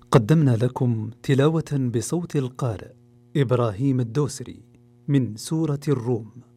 قدمنا لكم تلاوة بصوت القارئ إبراهيم الدوسري من سورة الروم.